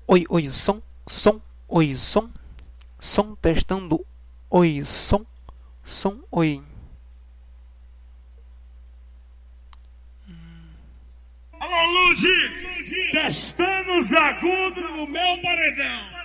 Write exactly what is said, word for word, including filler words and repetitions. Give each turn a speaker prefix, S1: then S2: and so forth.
S1: Oi, oi, som, som, oi, som, som testando, oi, som, som, oi.
S2: Alô, Luigi, testando os agudos no meu paredão.